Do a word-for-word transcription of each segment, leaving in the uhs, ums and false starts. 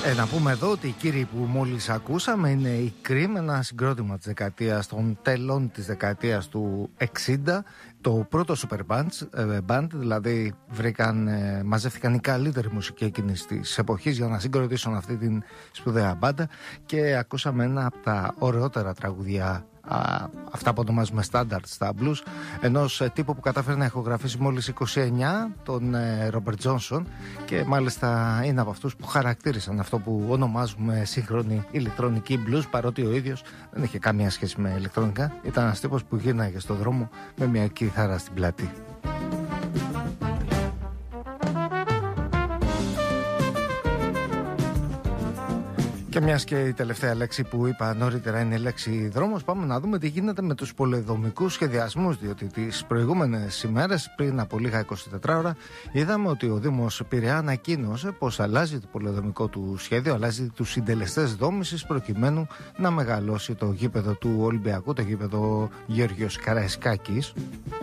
Ε, να πούμε εδώ ότι οι κύριοι που μόλις ακούσαμε είναι η Cream, ένα συγκρότημα της δεκαετίας των τελών της δεκαετίας του εξήντα, το πρώτο super band, ε, band δηλαδή βρήκαν, ε, μαζεύτηκαν οι καλύτεροι μουσικοί εκείνης της εποχής για να συγκροτήσουν αυτή την σπουδαία μπάντα και ακούσαμε ένα από τα ωραιότερα τραγουδιά, Α, αυτά που ονομάζουμε standard στα blues, ενός ε, τύπου που κατάφερε να ηχογραφήσει μόλις είκοσι εννιά, τον ε, Robert Johnson, και μάλιστα είναι από αυτούς που χαρακτήρισαν αυτό που ονομάζουμε σύγχρονη ηλεκτρονική blues, παρότι ο ίδιος δεν είχε καμία σχέση με ηλεκτρονικά. Ήταν ένας τύπος που γύρναγε στον δρόμο με μια κιθάρα στην πλάτη. Και μιας και η τελευταία λέξη που είπα νωρίτερα είναι η λέξη δρόμος, πάμε να δούμε τι γίνεται με τους πολεοδομικούς σχεδιασμούς, διότι τις προηγούμενες ημέρες, πριν από λίγα είκοσι τέσσερις ώρα, είδαμε ότι ο Δήμος Πειραιά ανακοίνωσε πως αλλάζει το πολεοδομικό του σχέδιο, αλλάζει τους συντελεστές δόμησης προκειμένου να μεγαλώσει το γήπεδο του Ολυμπιακού, το γήπεδο Γεώργιος Καραϊσκάκης.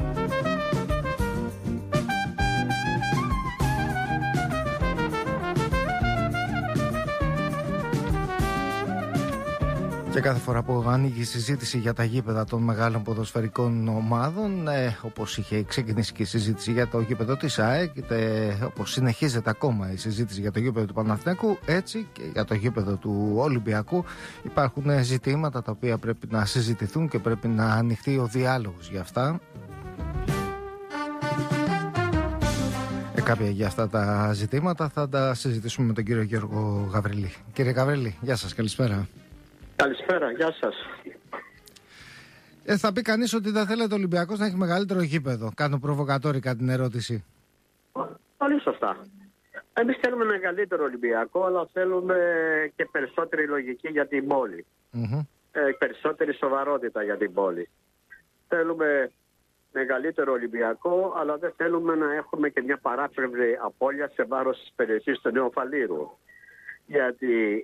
Και κάθε φορά που ανοίγει η συζήτηση για τα γήπεδα των μεγάλων ποδοσφαιρικών ομάδων, ε, όπως είχε ξεκινήσει και η συζήτηση για το γήπεδο της ΑΕΚ, ε, όπως συνεχίζεται ακόμα η συζήτηση για το γήπεδο του Παναθηναϊκού, έτσι και για το γήπεδο του Ολυμπιακού υπάρχουν ζητήματα τα οποία πρέπει να συζητηθούν και πρέπει να ανοιχτεί ο διάλογος για αυτά. Ε, κάποια για αυτά τα ζητήματα θα τα συζητήσουμε με τον κύριο Γιώργο Γαβριλή. Κύριε Γαβριλή, γεια σας, καλησπέρα. Καλησπέρα, γεια σας. Ε, θα πει κανείς ότι δεν θέλετε ο Ολυμπιακός να έχει μεγαλύτερο γήπεδο. Κάνω προβοκατόρικα την ερώτηση. Πολύ σωστά. Εμείς θέλουμε μεγαλύτερο Ολυμπιακό, αλλά θέλουμε και περισσότερη λογική για την πόλη. Mm-hmm. Ε, περισσότερη σοβαρότητα για την πόλη. Θέλουμε μεγαλύτερο Ολυμπιακό, αλλά δεν θέλουμε να έχουμε και μια παράπλευρη απώλεια σε βάρος της περιοχής του Νέου Φαλήρου. Γιατί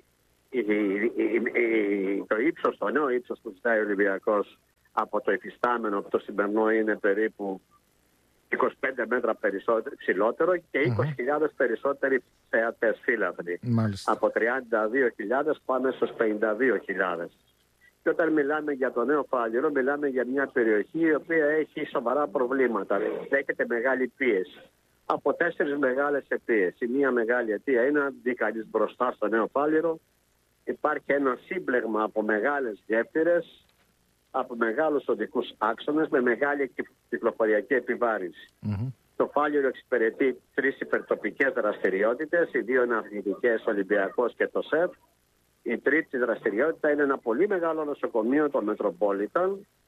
το ύψος, το νέο ύψος που ζητάει ο Ολυμπιακός από το υφιστάμενο, από το σημερινό, είναι περίπου είκοσι πέντε μέτρα περισσότερο, ψηλότερο και είκοσι χιλιάδες mm-hmm. περισσότεροι θεατές φύλαθλοι. Από τριάντα δύο χιλιάδες πάμε στους πενήντα δύο χιλιάδες. Και όταν μιλάμε για το Νέο Φάληρο, μιλάμε για μια περιοχή η οποία έχει σοβαρά προβλήματα. Δέχεται μεγάλη πίεση. Από τέσσερις μεγάλες αιτίες. Η μία μεγάλη αιτία είναι αν μπει κανείς μπροστά στο Νέο Φάληρο. Υπάρχει ένα σύμπλεγμα από μεγάλες γέφυρες, από μεγάλους οδικούς άξονες με μεγάλη κυκλοφοριακή επιβάρυνση. Mm-hmm. Το Φάληρο εξυπηρετεί τρεις υπερτοπικές δραστηριότητες, οι δύο είναι αθλητικές, Ολυμπιακός και το ΣΕΦ. Η τρίτη δραστηριότητα είναι ένα πολύ μεγάλο νοσοκομείο, το Metropolitan.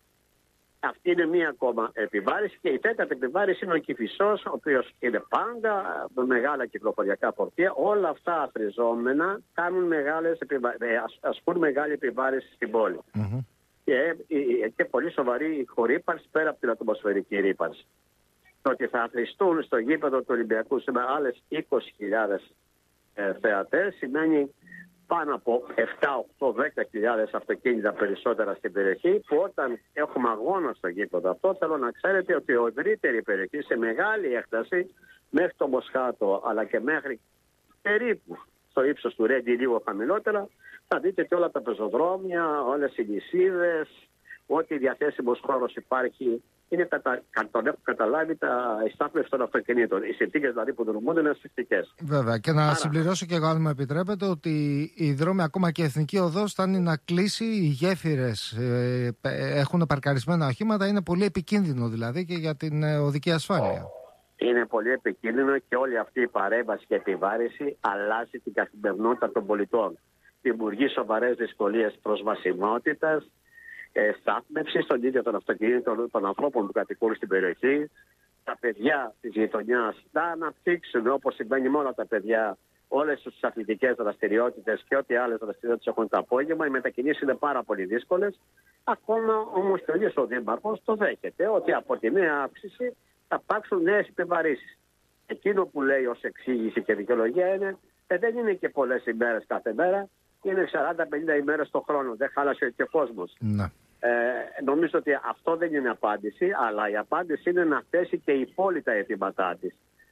Αυτή είναι μία ακόμα επιβάρηση και η τέταρτη επιβάρηση είναι ο Κηφισός, ο οποίος είναι πάντα με μεγάλα κυκλοφοριακά φορτία. Όλα αυτά αφριζόμενα κάνουν μεγάλες επιβα... ασκούν μεγάλη επιβάρηση στην πόλη. Mm-hmm. Και, και πολύ σοβαρή χορύπανση πέρα από την ατμοσφαιρική ρύπανση. Το ότι θα αθροιστούν στο γήπεδο του Ολυμπιακού με άλλες είκοσι χιλιάδες ε, θεατές σημαίνει πάνω από επτά, οκτώ, δέκα χιλιάδες αυτοκίνητα περισσότερα στην περιοχή, που όταν έχουμε αγώνα στο γήπεδο αυτό, θέλω να ξέρετε ότι η ευρύτερη περιοχή σε μεγάλη έκταση μέχρι το Μοσχάτο αλλά και μέχρι περίπου στο ύψος του Ρέντι, λίγο χαμηλότερα, θα δείτε και όλα τα πεζοδρόμια, όλες οι νησίδες, ό,τι διαθέσιμος χώρος υπάρχει. Είναι κατα... τον έχουν καταλάβει τα στάθμευση των αυτοκινήτων. Οι συνθήκες δηλαδή που δρομούνται είναι ασφυκτικές. Βέβαια. Και να Άρα... συμπληρώσω και εγώ, αν μου επιτρέπετε, ότι οι δρόμοι, ακόμα και η εθνική οδός, φτάνει να κλείσει. Οι γέφυρες ε, έχουν παρκαρισμένα οχήματα. Είναι πολύ επικίνδυνο δηλαδή και για την ε, οδική ασφάλεια. Είναι πολύ επικίνδυνο και όλη αυτή η παρέμβαση και επιβάρηση αλλάζει την καθημερινότητα των πολιτών. Δημιουργεί σοβαρές δυσκολίες προσβασιμότητας, στάθμευση στον ίδιο των αυτοκινήτων των ανθρώπων που κατοικούν στην περιοχή. Τα παιδιά της γειτονιάς να αναπτύξουν, όπως συμβαίνει με όλα τα παιδιά, όλες τις αθλητικές δραστηριότητες και ό,τι άλλες δραστηριότητες έχουν το απόγευμα. Οι μετακινήσεις είναι πάρα πολύ δύσκολες. Ακόμα όμως και ο ίδιος ο Δήμαρχος το δέχεται ότι από τη νέα αύξηση θα υπάρξουν νέες επιβαρύσεις. Εκείνο που λέει ως εξήγηση και δικαιολογία είναι ε, δεν είναι και πολλές ημέρες κάθε μέρα, είναι σαράντα πενήντα ημέρες το χρόνο. Δεν χάλασε και ο κόσμος. Ναι. Ε, νομίζω ότι αυτό δεν είναι απάντηση, αλλά η απάντηση είναι να θέσει και η πόλη τα αιτήματά της.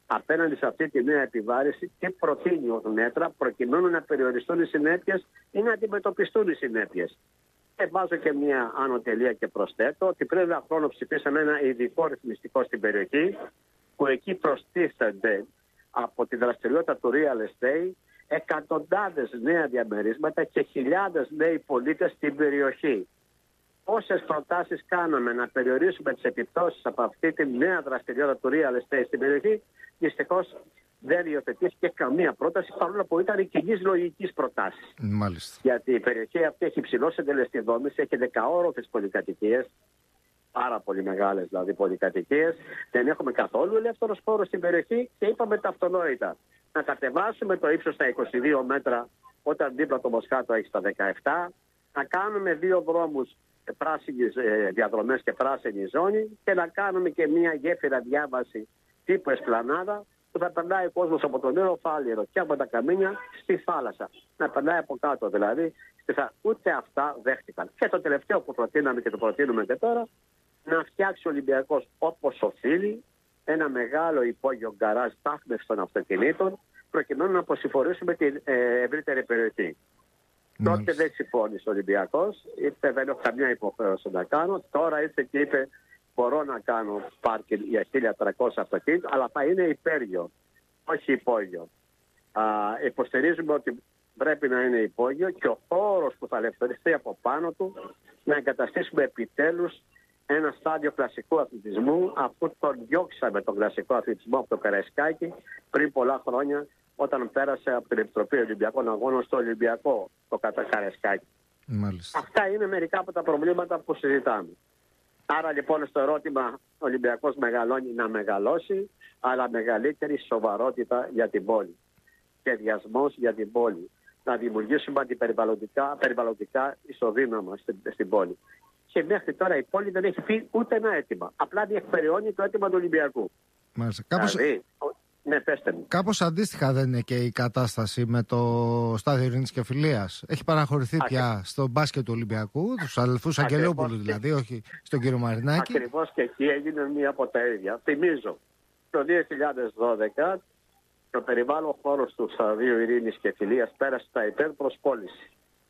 απέναντι σε αυτή τη νέα επιβάρηση, τι προτείνει ως μέτρα προκειμένου να περιοριστούν οι συνέπειες ή να αντιμετωπιστούν οι συνέπειες. Και βάζω και μια άνω τελεία και προσθέτω ότι πριν ένα χρόνο ψηφίσαμε ένα ειδικό ρυθμιστικό στην περιοχή, που εκεί προστίθενται από τη δραστηριότητα του real estate εκατοντάδες νέα διαμερίσματα και χιλιάδες νέοι πολίτες στην περιοχή. Όσες προτάσεις κάναμε να περιορίσουμε τις επιπτώσεις από αυτή τη νέα δραστηριότητα του real estate στην περιοχή, δυστυχώς δεν υιοθετήθηκε καμία πρόταση, παρόλο που ήταν κοινής λογικής προτάσεις. Μάλιστα. Γιατί η περιοχή αυτή έχει υψηλό συντελεστή δόμηση, έχει δεκαόροφες πολυκατοικίες, πάρα πολύ μεγάλες δηλαδή πολυκατοικίες. Δεν έχουμε καθόλου ελεύθερος χώρος στην περιοχή και είπαμε τα αυτονόητα. Να κατεβάσουμε το ύψος στα είκοσι δύο μέτρα όταν δίπλα το Μοσχάτο έχει στα δεκαεπτά. Να κάνουμε δύο δρόμους πράσινες ε, διαδρομές και πράσινη ζώνη και να κάνουμε και μια γέφυρα διάβαση τύπου Εσπλανάδα που θα περνάει ο κόσμος από το νέο Φάληρο και από τα Καμίνια στη θάλασσα. Να περνάει από κάτω δηλαδή. Ούτε αυτά δέχτηκαν. Και το τελευταίο που προτείναμε και το προτείνουμε και τώρα, να φτιάξει ο Ολυμπιακός όπως οφείλει ένα μεγάλο υπόγειο γκαράζ στάθμευσης των αυτοκινήτων προκειμένου να αποσυμφορήσουμε την ε, ευρύτερη περιοχή. Μάλιστα. Τότε δεν συμφώνησε ο Ολυμπιακός, είπε δεν έχω καμιά υποχρέωση να κάνω. Τώρα ήρθε και είπε μπορώ να κάνω πάρκινγκ για χίλια τριακόσια αυτοκίνητα, αλλά θα είναι υπέργειο, όχι υπόγειο. Α, υποστηρίζουμε ότι πρέπει να είναι υπόγειο και ο χώρος που θα ελευθεριστεί από πάνω του να εγκαταστήσουμε επιτέλους ένα στάδιο κλασικού αθλητισμού, αφού τον διώξαμε τον κλασικό αθλητισμό από το Καραϊσκάκι πριν πολλά χρόνια, όταν πέρασε από την Επιτροπή Ολυμπιακών Αγώνων στο Ολυμπιακό το Καραϊσκάκι. Μάλιστα. Αυτά είναι μερικά από τα προβλήματα που συζητάμε. Άρα λοιπόν στο ερώτημα ο Ολυμπιακός μεγαλώνει να μεγαλώσει, αλλά μεγαλύτερη σοβαρότητα για την πόλη. Σχεδιασμός για την πόλη. Να δημιουργήσουμε αντιπεριβαλλοντικά περιβαλλοντικά ισοδύναμα στην, στην πόλη. Και μέχρι τώρα η πόλη δεν έχει πει ούτε ένα αίτημα. Απλά διεκπεραιώνει το αίτημα του Ολυμπιακού. Μάλιστα. Κάπως... Δηλαδή, ναι, πέστε μου. Κάπως αντίστοιχα δεν είναι και η κατάσταση με το Στάδιο Ειρήνης και Φιλίας. Έχει παραχωρηθεί Ακρι... πια στο μπάσκετ του Ολυμπιακού, τους αδελφούς Αγγελόπουλου δηλαδή, όχι στον κύριο Μαρινάκη. Ακριβώς και εκεί έγινε μία από τα ίδια. Θυμίζω, το δύο χιλιάδες δώδεκα το περιβάλλον χώρος του Σταδίου Ειρήνης και Φιλίας πέρασε στα υπέρ προσπόληση.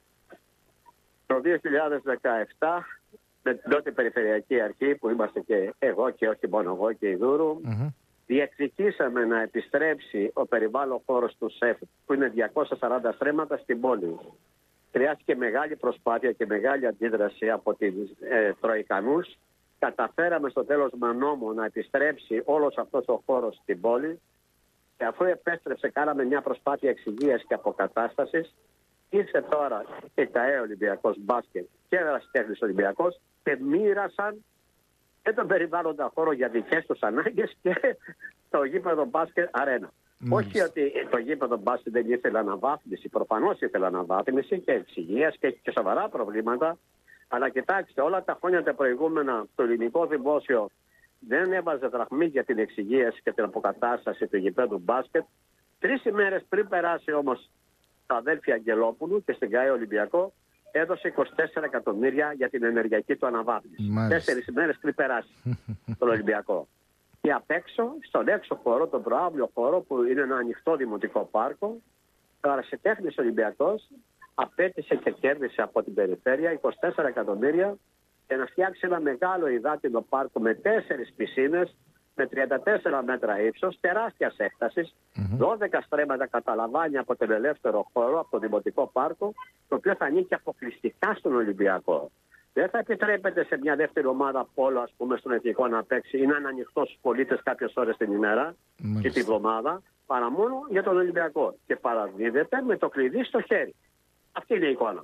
Το δύο χιλιάδες δεκαεπτά με την τότε Περιφερειακή Αρχή που είμαστε και εγώ και όχι μόνο εγώ και η Δούρου, mm-hmm. διεκδικήσαμε να επιστρέψει ο περιβάλλον χώρος του ΣΕΦ που είναι διακόσια σαράντα στρέμματα στην πόλη. Χρειάστηκε μεγάλη προσπάθεια και μεγάλη αντίδραση από τις ε, Τροϊκανούς. Καταφέραμε στο τέλος με νόμο να επιστρέψει όλος αυτός ο χώρος στην πόλη και αφού επέστρεψε κάναμε μια προσπάθεια εξυγείας και αποκατάστασης. Ήρθε τώρα και ΚΑΕ Ολυμπιακός Μπάσκετ και Ερασιτέχνης Ολυμπιακός και μοίρασαν και τον περιβάλλοντα χώρο για δικές τους ανάγκες και το γήπεδο μπάσκετ αρένα. Όχι ότι το γήπεδο μπάσκετ δεν ήθελε αναβάθμιση, προφανώς ήθελε αναβάθμιση και εξυγείας και, και σοβαρά προβλήματα. Αλλά κοιτάξτε, όλα τα χρόνια τα προηγούμενα το ελληνικό δημόσιο δεν έβαζε δραχμή για την εξυγίαση και την αποκατάσταση του γήπεδου μπάσκετ. Τρεις ημέρες πριν περάσει όμως τα αδέλφια Αγγελόπουλου και στην ΚΑΕ Ολυμπιακό έδωσε είκοσι τέσσερα εκατομμύρια για την ενεργειακή του αναβάθμιση. Τέσσερις ημέρες πριν περάσει τον Ολυμπιακό. Και απ' έξω, στον έξω χώρο, τον προάβλιο χώρο που είναι ένα ανοιχτό δημοτικό πάρκο, ο Ερασιτέχνης Ολυμπιακός απέτησε και κέρδισε από την περιφέρεια είκοσι τέσσερα εκατομμύρια για να φτιάξει ένα μεγάλο υδάτινο πάρκο με τέσσερις πισίνες, με τριάντα τέσσερα μέτρα ύψος, τεράστιας έκτασης, mm-hmm. δώδεκα στρέμματα καταλαμβάνει από τον ελεύθερο χώρο, από το δημοτικό πάρκο, το οποίο θα ανήκει αποκλειστικά στον Ολυμπιακό. Δεν θα επιτρέπεται σε μια δεύτερη ομάδα πόλο, ας πούμε, στον εθνικό να παίξει ή να είναι ανοιχτό στους πολίτες κάποιες ώρες την ημέρα mm-hmm. και την εβδομάδα, παρά μόνο για τον Ολυμπιακό. Και παραδίδεται με το κλειδί στο χέρι. Αυτή είναι η εικόνα.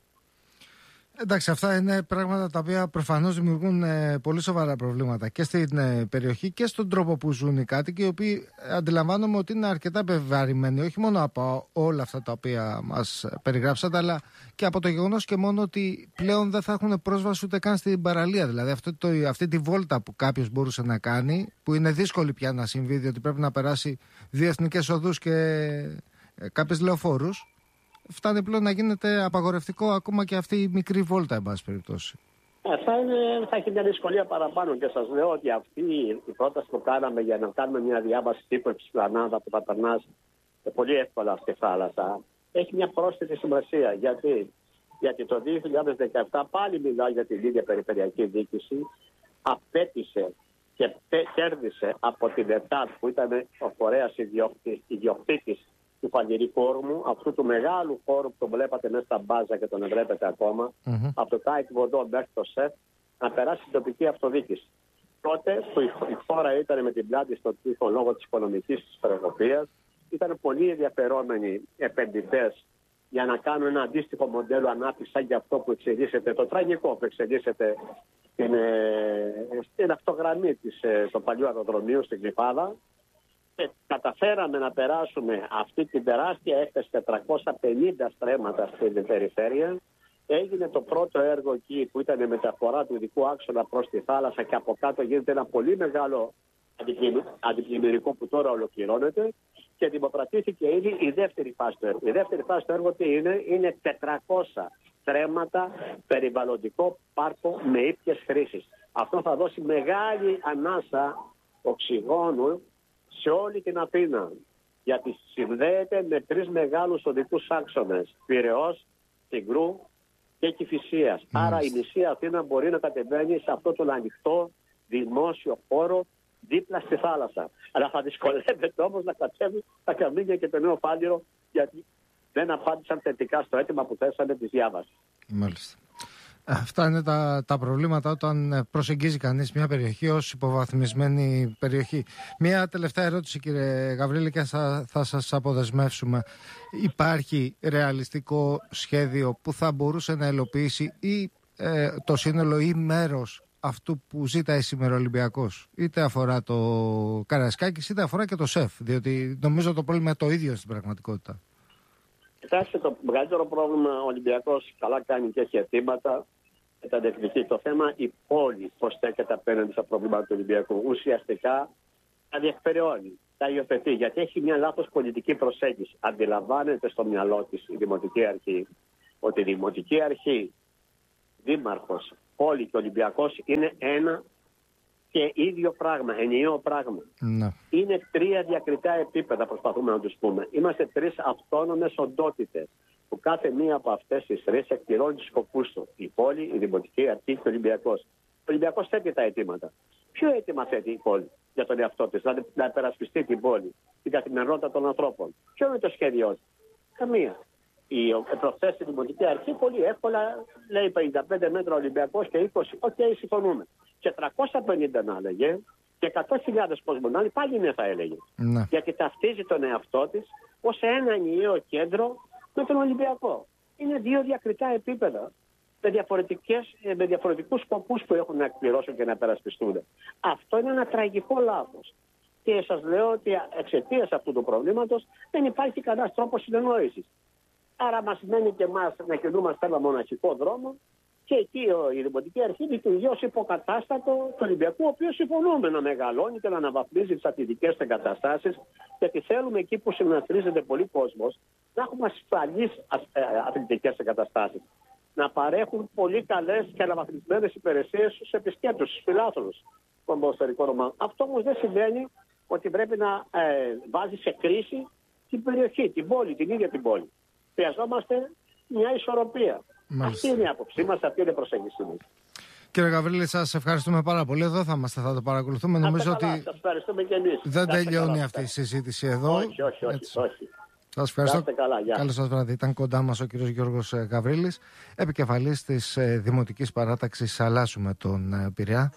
Εντάξει, αυτά είναι πράγματα τα οποία προφανώς δημιουργούν ε, πολύ σοβαρά προβλήματα και στην ε, περιοχή και στον τρόπο που ζουν οι κάτοικοι, οι οποίοι ε, αντιλαμβάνομαι ότι είναι αρκετά επιβαρημένοι, όχι μόνο από όλα αυτά τα οποία μας περιγράψατε, αλλά και από το γεγονός και μόνο ότι πλέον δεν θα έχουν πρόσβαση ούτε καν στην παραλία. Δηλαδή αυτή, το, αυτή τη βόλτα που κάποιος μπορούσε να κάνει, που είναι δύσκολη πια να συμβεί, διότι πρέπει να περάσει δύο εθνικές οδούς και ε, κάποιες λεωφόρους. Φτάνει πλέον να γίνεται απαγορευτικό ακόμα και αυτή η μικρή βόλτα, εν πάση περιπτώσει. Ε, θα, είναι, θα έχει μια δυσκολία παραπάνω και σας λέω ότι αυτή η πρόταση που κάναμε για να κάνουμε μια διάβαση τύπου Εψπλανάδα που θα περνάς πολύ εύκολα στη θάλασσα έχει μια πρόσθετη σημασία. Γιατί, Γιατί το δύο χιλιάδες δεκαεπτά πάλι μιλάω για την ίδια περιφερειακή διοίκηση, απέτησε και κέρδισε από την ΕΤΑΤ που ήταν ο φορέας ιδιοκτήτης του Φαλιρικού όρμου, αυτού του μεγάλου χώρου που τον βλέπατε μέσα στα μπάζα και τον βλέπετε ακόμα, mm-hmm. από το ΚΑΙΚ Βοντό μέχρι το ΣΕΦ, να περάσει στην τοπική αυτοδιοίκηση. Τότε που η χώρα ήταν με την πλάτη στον τοίχο λόγω της οικονομικής της περικοπίας, ήταν πολύ ενδιαφερόμενοι επενδυτές για να κάνουν ένα αντίστοιχο μοντέλο ανάπτυξης σαν και αυτό που εξελίσσεται, το τραγικό που εξελίσσεται στην, στην αυτογραμμή της, του παλιού αεροδρομίου στην Κλιφάδα. Και καταφέραμε να περάσουμε αυτή την τεράστια έκθεση τετρακόσια πενήντα στρέμματα στην περιφέρεια. Έγινε το πρώτο έργο εκεί που ήταν η μεταφορά του ειδικού άξονα προς τη θάλασσα και από κάτω γίνεται ένα πολύ μεγάλο αντιπλημμυρικό που τώρα ολοκληρώνεται και δημοπρατήθηκε ήδη η δεύτερη φάση του έργου. Η δεύτερη φάση του έργου τι είναι? Είναι τετρακόσια στρέμματα περιβαλλοντικό πάρκο με ήπιες χρήσεις. Αυτό θα δώσει μεγάλη ανάσα οξυγόνου σε όλη την Αθήνα, γιατί συνδέεται με τρεις μεγάλους οδικούς άξονες, Πειραιώς, Συγκρού και Κηφισίας. Mm. Άρα η μισή Αθήνα μπορεί να κατεβαίνει σε αυτό τον ανοιχτό δημόσιο χώρο δίπλα στη θάλασσα. Αλλά θα δυσκολεύεται όμως να κατέβει τα Καμίνια και το Νέο Φάληρο, γιατί δεν απάντησαν θετικά στο αίτημα που θέσανε τη διάβαση. Μάλιστα. Αυτά είναι τα, τα προβλήματα όταν προσεγγίζει κανείς μια περιοχή ως υποβαθμισμένη περιοχή. Μια τελευταία ερώτηση, κύριε Γαβρίλη, και θα, θα σας αποδεσμεύσουμε. Υπάρχει ρεαλιστικό σχέδιο που θα μπορούσε να ελοποιήσει ή ε, το σύνολο ή μέρος αυτού που ζήταει σήμερα ο Ολυμπιακός? Είτε αφορά το Καραϊσκάκης είτε αφορά και το ΣΕΦ, διότι νομίζω το πρόβλημα είναι το ίδιο στην πραγματικότητα. Κοιτάξτε, το μεγαλύτερο πρόβλημα ο Ολυμπιακός καλά κάνει και έχει αιτήματα και τα διεκδικεί. Το θέμα η πόλη πώς στέκεται απέναντι στα προβλήματα του Ολυμπιακού. Ουσιαστικά τα διεκπεραιώνει, τα υιοθετεί, γιατί έχει μια λάθος πολιτική προσέγγιση. Αντιλαμβάνεται στο μυαλό της η Δημοτική Αρχή ότι η Δημοτική Αρχή, Δήμαρχος, πόλη και Ολυμπιακός είναι ένα και ίδιο πράγμα, ενιαίο πράγμα. Ναι. Είναι τρία διακριτά επίπεδα, προσπαθούμε να τους πούμε. Είμαστε τρεις αυτόνομες οντότητες, που κάθε μία από αυτές τις τρεις εκπληρώνει τους σκοπούς του. Η πόλη, η Δημοτική Αρχή και ο Ολυμπιακός. Ο Ολυμπιακός θέτει τα αιτήματα. Ποιο αίτημα θέτει η πόλη για τον εαυτό της? Δηλαδή να υπερασπιστεί την πόλη, την καθημερινότητα των ανθρώπων. Ποιο είναι το σχέδιό της? Καμία. Η προχθές στη Δημοτική Αρχή πολύ εύκολα λέει πενήντα πέντε μέτρα Ολυμπιακός και είκοσι. Οκ, okay, συμφωνούμε. Και τριακόσια πενήντα να έλεγε και εκατό χιλιάδες κόσμο να έλεγε, πάλι ναι θα έλεγε. Ναι. Γιατί ταυτίζει τον εαυτό της ως ένα ενιαίο κέντρο με τον Ολυμπιακό. Είναι δύο διακριτά επίπεδα με, με διαφορετικούς σκοπούς που έχουν να εκπληρώσουν και να περασπιστούν. Αυτό είναι ένα τραγικό λάθος. Και σας λέω ότι εξαιτίας αυτού του προβλήματος δεν υπάρχει κανένας τρόπος συνεννόησης. Άρα μας μένει και εμάς να κινούμαστε ένα μοναχικό δρόμο και εκεί η Δημοτική Αρχή λειτουργεί ως υποκατάστατο του Ολυμπιακού, ο οποίος συμφωνούμε να μεγαλώνει και να αναβαθμίζει τις αθλητικές εγκαταστάσεις, γιατί θέλουμε εκεί που συναθρίζεται πολύ κόσμος να έχουμε ασφαλείς αθλητικές εγκαταστάσεις. Να παρέχουν πολύ καλές και αναβαθμισμένες υπηρεσίες στους επισκέπτες, στους φιλάθλους των ποδοσφαιρικών ομάδων. Αυτό όμως δεν σημαίνει ότι πρέπει να ε, βάζει σε κρίση την περιοχή, την πόλη, την ίδια την πόλη. Χρειαζόμαστε μια ισορροπία. Μάλιστα. Αυτή είναι η άποψή μας, αυτή είναι η προσέγγιση μας. Κύριε Γαβρίλη, σας ευχαριστούμε πάρα πολύ. Εδώ θα είμαστε, θα το παρακολουθούμε. Νομίζω καλά, ότι σας ευχαριστούμε και εμείς. Δεν τελειώνει καλά, αυτή η συζήτηση εδώ. Όχι, όχι, όχι. όχι. Σας ευχαριστώ. Καλό σας βράδυ. Ήταν κοντά μας ο κύριος Γιώργος Γαβρίλης, επικεφαλής της Δημοτικής Παράταξης Αλλάσουμε τον Πειραιά.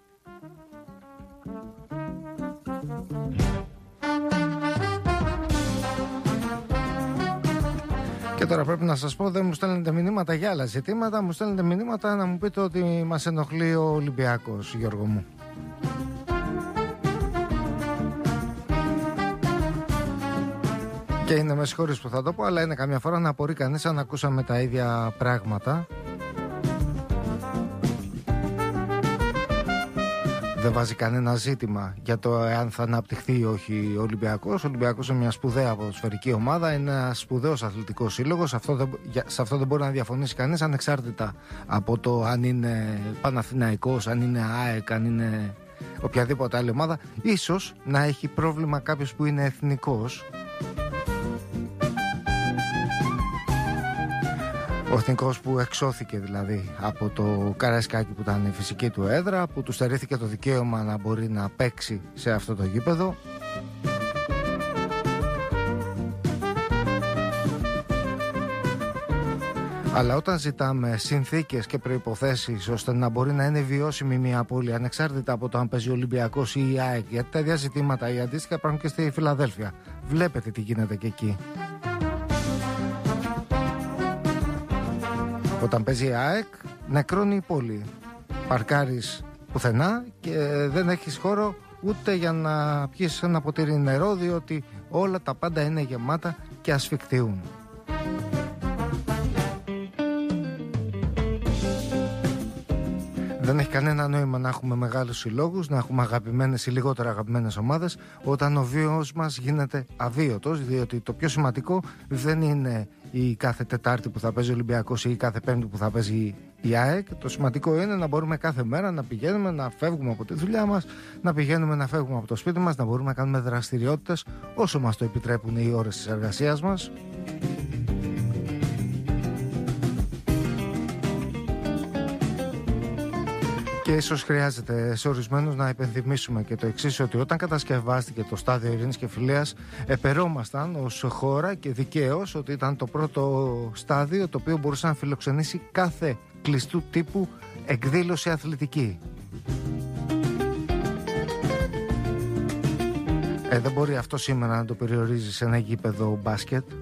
Και τώρα πρέπει να σας πω, δεν μου στέλνετε μηνύματα για άλλα ζητήματα, μου στέλνετε μηνύματα να μου πείτε ότι μας ενοχλεί ο Ολυμπιακός, Γιώργο μου. Και είναι με συγχωρείς που θα το πω, αλλά είναι καμιά φορά να απορεί κανείς αν ακούσαμε τα ίδια πράγματα. δεν βάζει κανένα ζήτημα για το εάν θα αναπτυχθεί ή όχι ο Ολυμπιακός. Ο Ολυμπιακός είναι μια σπουδαία ποδοσφαιρική ομάδα, είναι ένας σπουδαίος αθλητικός σύλλογος. Αυτό δεν, σε αυτό δεν μπορεί να διαφωνήσει κανείς, ανεξάρτητα από το αν είναι Παναθηναϊκός, αν είναι ΑΕΚ, αν είναι οποιαδήποτε άλλη ομάδα. Ίσως να έχει πρόβλημα κάποιος που είναι εθνικός. Ο εθνικός που εξώθηκε δηλαδή από το Καραϊσκάκι που ήταν η φυσική του έδρα, που του στερήθηκε το δικαίωμα να μπορεί να παίξει σε αυτό το γήπεδο. Αλλά όταν ζητάμε συνθήκες και προϋποθέσεις ώστε να μπορεί να είναι βιώσιμη μια πόλη, ανεξάρτητα από το αν παίζει ο Ολυμπιακός ή η ΑΕΚ, γιατί τα ίδια ζητήματα ή αντίστοιχα υπάρχουν και στη Φιλαδέλφια. Βλέπετε τι γίνεται και εκεί. Όταν παίζει η ΑΕΚ, νεκρώνει η πόλη. Παρκάρεις πουθενά και δεν έχεις χώρο ούτε για να πιεις ένα ποτήρι νερό, διότι όλα τα πάντα είναι γεμάτα και ασφικτιούν. Δεν έχει κανένα νόημα να έχουμε μεγάλους συλλόγους, να έχουμε αγαπημένες ή λιγότερα αγαπημένες ομάδες, όταν ο βίος μας γίνεται αβίωτος, διότι το πιο σημαντικό δεν είναι η κάθε Τετάρτη που θα παίζει ο Ολυμπιακός ή η κάθε Πέμπτη που θα παίζει η ΑΕΚ. Το σημαντικό είναι να μπορούμε κάθε μέρα να πηγαίνουμε, να φεύγουμε από τη δουλειά μας, να πηγαίνουμε να φεύγουμε από το σπίτι μας, να μπορούμε να κάνουμε δραστηριότητες όσο μας το επιτρέπουν οι ώρες της εργασίας μας. Και ίσως χρειάζεται σε ορισμένους να υπενθυμίσουμε και το εξής, ότι όταν κατασκευάστηκε το στάδιο Ειρήνης και Φιλίας, επερόμασταν ως χώρα και δικαίως ότι ήταν το πρώτο στάδιο το οποίο μπορούσε να φιλοξενήσει κάθε κλειστού τύπου εκδήλωση αθλητική. Ε, δεν μπορεί αυτό σήμερα να το περιορίζει σε ένα γήπεδο μπάσκετ.